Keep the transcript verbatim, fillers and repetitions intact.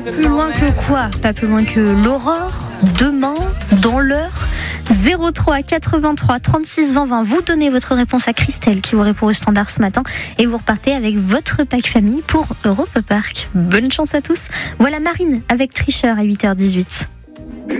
plus loin que quoi ? Pas plus loin que l'aurore, demain, dans l'heure. zéro trois quatre-vingt-trois trente-six vingt vingt. Vous donnez votre réponse à Christelle qui vous répond au standard ce matin et vous repartez avec votre pack famille pour Europa Park. Bonne chance à tous. Voilà Marine avec Tricheur à huit heures dix-huit.